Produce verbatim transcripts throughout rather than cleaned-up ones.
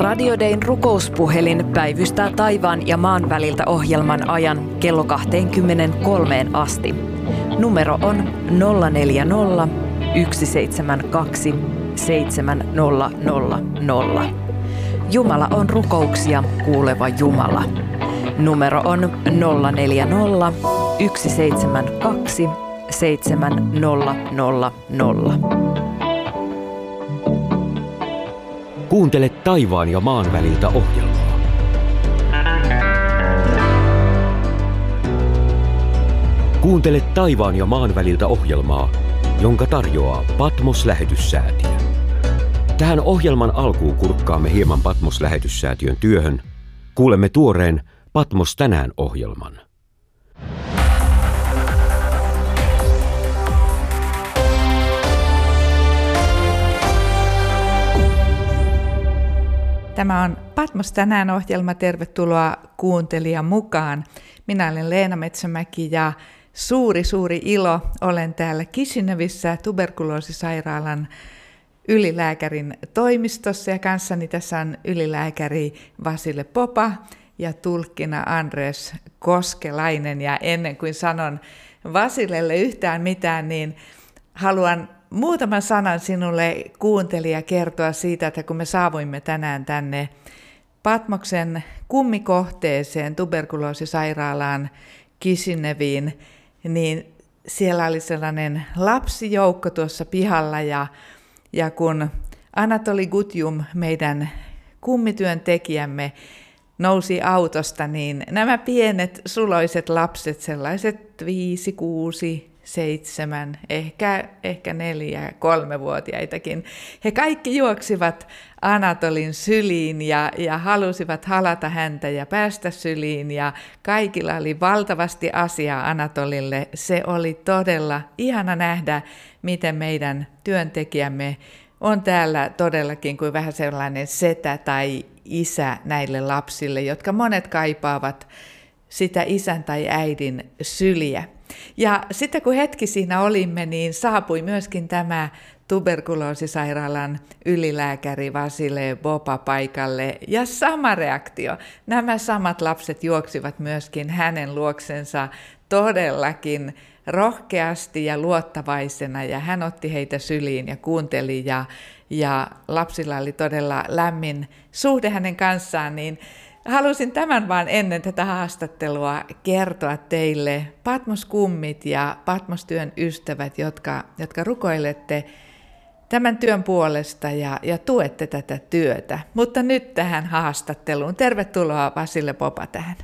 Radio Dayn rukouspuhelin päivystää taivaan ja maan väliltä ohjelman ajan kello kaksikymmentäkolme asti. Numero on nolla neljä nolla, yksi seitsemän kaksi, seitsemän nolla nolla nolla. Jumala on rukouksia kuuleva Jumala. Numero on nolla neljä nolla, yksi seitsemän kaksi, seitsemän nolla nolla nolla. Kuuntele taivaan ja maan väliltä ohjelmaa. Kuuntele taivaan ja maan väliltä ohjelmaa, jonka tarjoaa Patmos-lähetyssäätiö. Tähän ohjelman alkuun kurkkaamme hieman Patmos-lähetyssäätiön työhön. Kuulemme tuoreen Patmos tänään -ohjelman. Tämä on Patmos tänään -ohjelma. Tervetuloa kuuntelijan mukaan. Minä olen Leena Metsämäki ja suuri suuri ilo olen täällä Kishinevissä tuberkuloosisairaalan ylilääkärin toimistossa ja kanssani tässä on ylilääkäri Vasile Popa ja tulkkina Andres Koskelainen. Ja ennen kuin sanon Vasilelle yhtään mitään, niin haluan muutaman sanan sinulle kuuntelija kertoa siitä, että kun me saavuimme tänään tänne Patmoksen kummikohteeseen tuberkuloosisairaalaan Kishineviin, niin siellä oli sellainen lapsijoukko tuossa pihalla ja, ja kun Anatoli Gutjum, meidän kummityöntekijämme, nousi autosta, niin nämä pienet suloiset lapset, sellaiset viisi, kuusi, seitsemän, ehkä, ehkä neljä, kolmevuotiaitakin. He kaikki juoksivat Anatolin syliin ja, ja halusivat halata häntä ja päästä syliin ja kaikilla oli valtavasti asiaa Anatolille. Se oli todella ihana nähdä, miten meidän työntekijämme on täällä todellakin kuin vähän sellainen setä tai isä näille lapsille, jotka monet kaipaavat sitä isän tai äidin syliä. Ja sitten kun hetki siinä olimme, niin saapui myöskin tämä tuberkuloosisairaalan ylilääkäri Vasile Popa paikalle. Ja sama reaktio. Nämä samat lapset juoksivat myöskin hänen luoksensa todellakin rohkeasti ja luottavaisena. Ja hän otti heitä syliin ja kuunteli. Ja, ja lapsilla oli todella lämmin suhde hänen kanssaan. Niin halusin tämän vaan ennen tätä haastattelua kertoa teille, Patmos-kummit ja Patmos-työn ystävät, jotka, jotka rukoilette tämän työn puolesta ja, ja tuette tätä työtä. Mutta nyt tähän haastatteluun. Tervetuloa Vasile Popa tähän.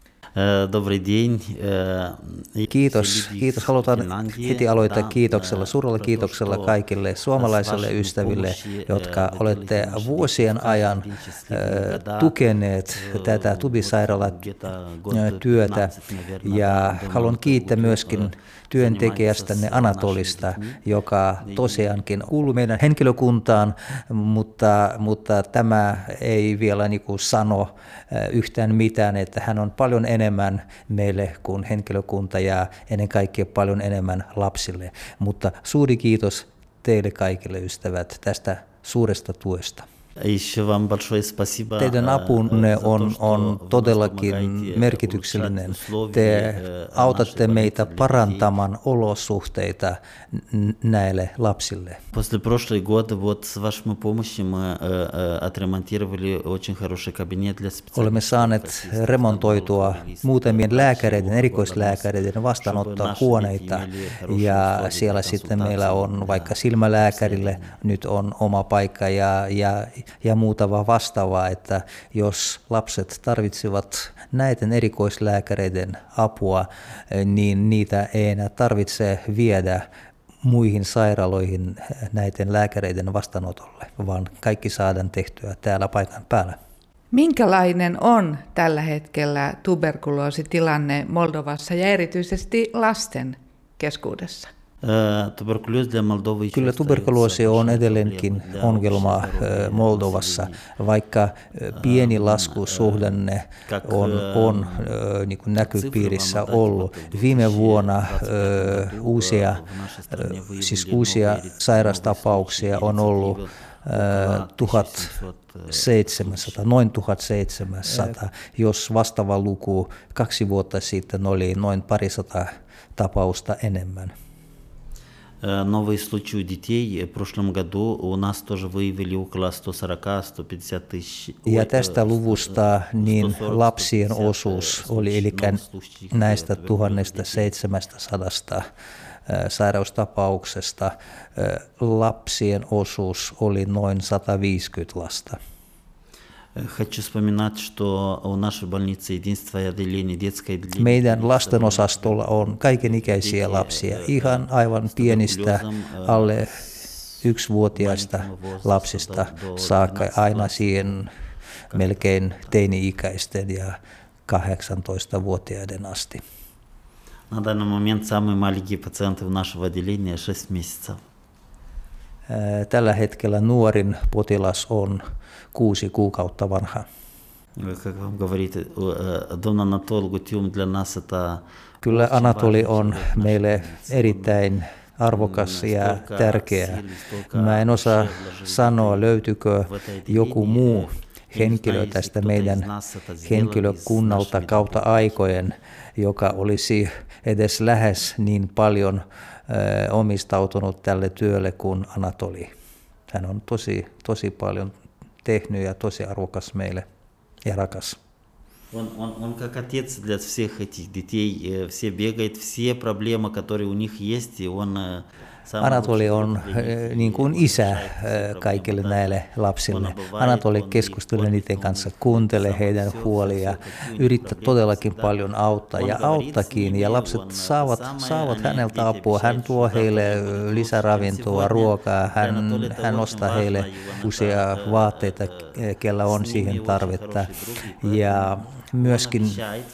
Kiitos. Kiitos. Halutaan heti aloittaa kiitoksella, suurella kiitoksella kaikille suomalaisille ystäville, jotka olette vuosien ajan tukeneet tätä Tubi-sairaalan työtä. Ja haluan kiittää myöskin työntekijästänne Anatolista, joka tosiaankin kuuluu meidän henkilökuntaan, mutta, mutta tämä ei vielä niin kuin sano yhtään mitään, että hän on paljon enemmän meille kuin henkilökunta ja ennen kaikkea paljon enemmän lapsille. Mutta suuri kiitos teille kaikille ystävät tästä suuresta tuesta. Teidän apunne on, on todellakin merkityksellinen. Te autatte meitä parantamaan olosuhteita näille lapsille. Olemme saaneet remontoitua muutamien lääkäreiden, erikoislääkäreiden vastaanottaa huoneita ja siellä sitten meillä on vaikka silmälääkärille nyt on oma paikka ja, ja ja muuta vastaavaa, että jos lapset tarvitsevat näiden erikoislääkäreiden apua, niin niitä ei enää tarvitse viedä muihin sairaaloihin näiden lääkäreiden vastaanotolle, vaan kaikki saadaan tehtyä täällä paikan päällä. Minkälainen on tällä hetkellä tuberkuloositilanne Moldovassa ja erityisesti lasten keskuudessa? Kyllä tuberkuloosi on edelleenkin ongelma Moldovassa, vaikka pieni laskusuhdanne on, on niin kuin näköpiirissä ollut. Viime vuonna uusia, siis uusia sairastapauksia on ollut tuhatseitsemänsataa, noin tuhatseitsemänsataa, jos vastaava luku kaksi vuotta sitten oli noin parisata tapausta enemmän. Новые случаи у детей. В прошлом году у нас тоже выявили около сто сорок - сто пятьдесят тысяч. Ja tästä luvusta niin lapsien osuus oli, eli näistä tuhatseitsemänsataa sairaustapauksesta lapsien osuus oli noin sata viisikymmentä lasta. Хочу вспоминать, что у нашей больницы единственное отделение, детское отделение. Meidän lastenosastolla on kaikenikäisiä lapsia, ihan aivan pienistä alle yksivuotiaista lapsista saakka aina siihen melkein teini-ikäisten ja kahdeksantoistavuotiaiden asti. На данный момент самые маленькие пациенты в нашего отделения шесть месяцев. Tällä hetkellä nuorin potilas on kuusi kuukautta vanha. Как вам говорит, Дон Анатолий Гутиум для нас это. Kyllä Anatoli on meille erittäin arvokas ja tärkeä. Mä en osaa sanoa, löytyykö joku muu henkilö tästä meidän henkilökunnalta kautta aikojen, joka olisi edes lähes niin paljon omistautunut tälle työlle kuin Anatoli. Hän on tosi, tosi paljon tehnyt ja tosi arvokas meille ja rakas. Он, он, он как отец для всех этих детей, все бегает, все проблемы, которые у них есть, и он... Anatoli on niin kuin isä kaikille näille lapsille. Anatoli keskustelee niiden kanssa, kuuntelee heidän huolia, yrittää todellakin paljon auttaa ja auttakin. Ja lapset saavat, saavat häneltä apua. Hän tuo heille lisäravintoa, ruokaa, hän, hän ostaa heille uusia vaatteita, kellä on siihen tarvetta. Ja myöskin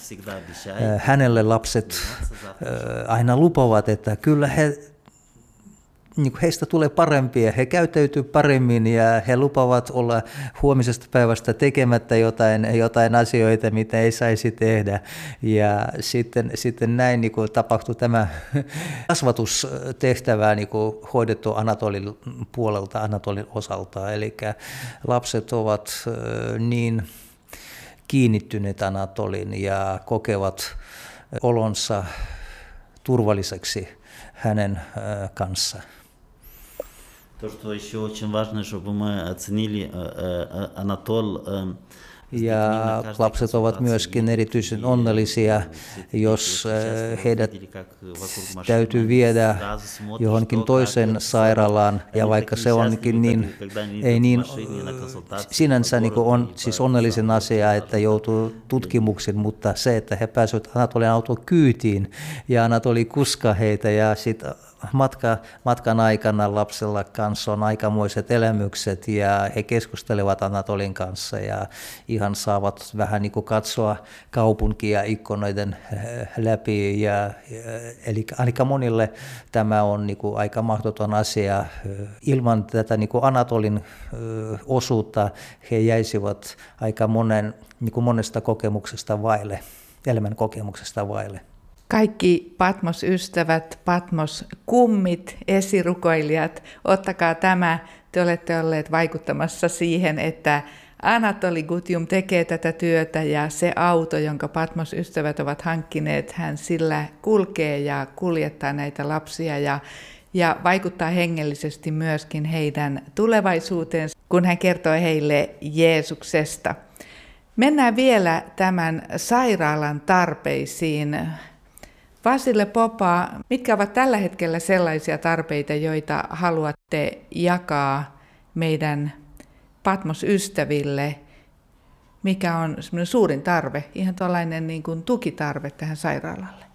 hänelle lapset aina lupavat, että kyllä he... Niin heistä tulee parempia, he käyttäytyy paremmin ja he lupavat olla huomisesta päivästä tekemättä jotain, jotain asioita, mitä ei saisi tehdä. Ja sitten, sitten näin niin kuin tapahtui tämä kasvatustehtävä niin kuin hoidettu Anatolin puolelta, Anatolin osalta. Eli lapset ovat niin kiinnittyneet Anatolin ja kokevat olonsa turvalliseksi hänen kanssaan. То, что еще очень важно, чтобы мы оценили Анатол. Ja lapset ovat myöskin erityisen onnellisia, jos heidät täytyy viedä johonkin toiseen sairaalaan, ja vaikka se onkin niin, ei niin sinänsä niin on siis onnellisen asia, että joutuu tutkimuksiin, mutta se, että he pääsevät Anatolian auton kyytiin, ja Anatoli kuskaa heitä, ja sitten Matka, matkan aikana lapsella kanssa on aikamoiset elämykset ja he keskustelevat Anatolin kanssa ja ihan saavat vähän niin kuin katsoa kaupunkia ikkunoiden läpi. Ja, eli aika monille tämä on niin kuin aika mahdoton asia. Ilman tätä niin kuin Anatolin osuutta he jäisivät aika monen, niin kuin monesta kokemuksesta vaille, elämän kokemuksesta vaille. Kaikki Patmos-ystävät, Patmos-kummit, esirukoilijat, ottakaa tämä. Te olette olleet vaikuttamassa siihen, että Anatoli Gutium tekee tätä työtä ja se auto, jonka Patmos-ystävät ovat hankkineet, hän sillä kulkee ja kuljettaa näitä lapsia ja, ja vaikuttaa hengellisesti myöskin heidän tulevaisuuteensa, kun hän kertoo heille Jeesuksesta. Mennään vielä tämän sairaalan tarpeisiin. Vasile Popa, mitkä ovat tällä hetkellä sellaisia tarpeita, joita haluatte jakaa meidän Patmos-ystäville? Mikä on semmoinen suurin tarve, ihan tuollainen niin kuin tukitarve tähän sairaalalle?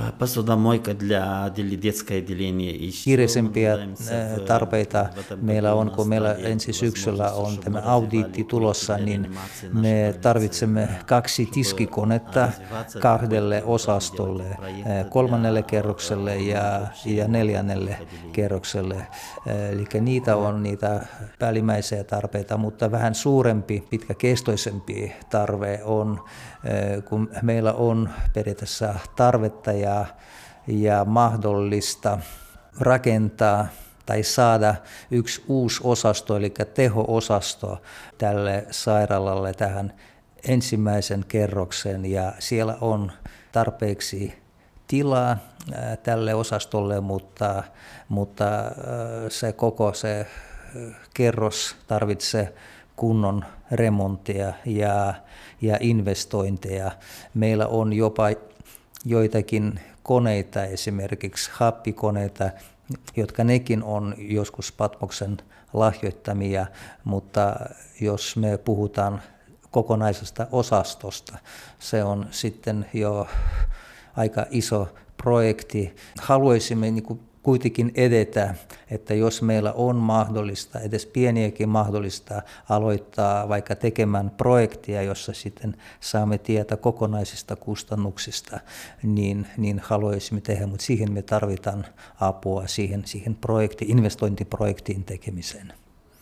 Kiireisempiä tarpeita meillä on, kun meillä ensi syksyllä on tämä audiitti tulossa, niin me tarvitsemme kaksi tiskikonetta kahdelle osastolle, kolmannelle kerrokselle ja, ja neljännelle kerrokselle. Eli niitä on niitä päällimmäisiä tarpeita, mutta vähän suurempi, pitkäkestoisempi tarve on, kun meillä on periaatteessa tarvetta ja, ja mahdollista rakentaa tai saada yksi uusi osasto, eli teho-osasto tälle sairaalalle tähän ensimmäisen kerroksen, ja siellä on tarpeeksi tilaa tälle osastolle, mutta, mutta se koko se kerros tarvitsee kunnon remonttia ja, ja investointeja. Meillä on jopa joitakin koneita, esimerkiksi happikoneita, jotka nekin on joskus Patmoksen lahjoittamia, mutta jos me puhutaan kokonaisesta osastosta, se on sitten jo aika iso projekti. Haluaisimme niin kuin kuitenkin edetä, että jos meillä on mahdollista, edes pieniäkin mahdollista aloittaa vaikka tekemään projektia, jossa sitten saamme tietää kokonaisista kustannuksista, niin, niin haluaisimme tehdä, mutta siihen me tarvitaan apua siihen, siihen projekti, investointiprojektiin tekemiseen.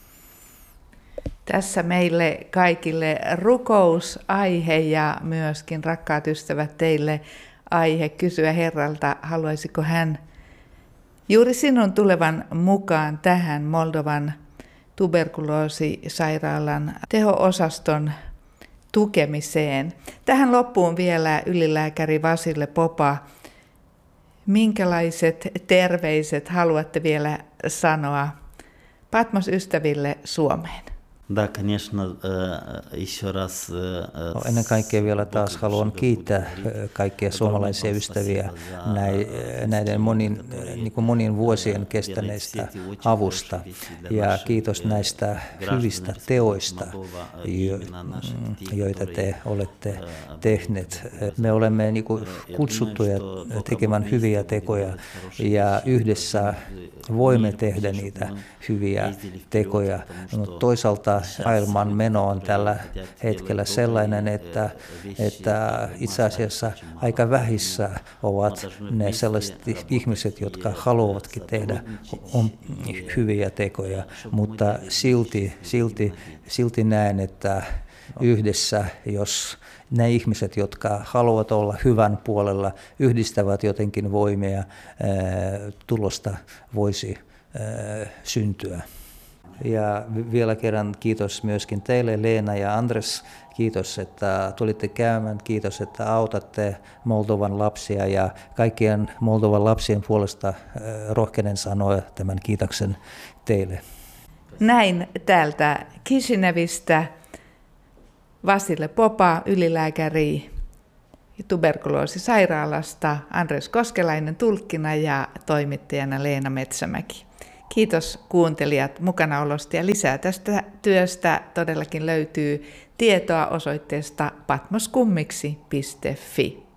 Tässä meille kaikille rukousaihe ja myöskin, rakkaat ystävät, teille aihe kysyä Herralta, haluaisiko hän juuri sinun tulevan mukaan tähän Moldovan tuberkuloosisairaalan teho-osaston tukemiseen. Tähän loppuun vielä ylilääkäri Vasile Popa. Minkälaiset terveiset haluatte vielä sanoa Patmos-ystäville Suomeen? Да, конечно, еще раз. No, ennen kaikkea vielä taas haluan kiittää kaikkia suomalaisia ystäviä näiden monin, niin kuin monin vuosien kestäneistä avusta. Ja kiitos näistä hyvistä teoista, joita te olette tehneet. Me olemme niin kuin kutsuttuja tekemään hyviä tekoja ja yhdessä voimme tehdä niitä hyviä tekoja. No, toisaalta maailman meno on tällä hetkellä sellainen, että, että itse asiassa aika vähissä ovat ne sellaiset ihmiset, jotka haluavatkin tehdä hyviä tekoja, mutta silti, silti, silti näen, että yhdessä, jos ne ihmiset, jotka haluavat olla hyvän puolella, yhdistävät jotenkin voimia, tulosta voisi syntyä. Ja vielä kerran kiitos myöskin teille, Leena ja Andres. Kiitos, että tulitte käymään. Kiitos, että autatte Moldovan lapsia, ja kaikkien Moldovan lapsien puolesta rohkenen sanoa tämän kiitoksen teille. Näin täältä Kisinevistä Vasile Popa, ylilääkäri tuberkuloosisairaalasta, Andres Koskelainen tulkkina ja toimittajana Leena Metsämäki. Kiitos kuuntelijat mukanaolosta, ja lisää tästä työstä todellakin löytyy tietoa osoitteesta patmoskummiksi piste fi.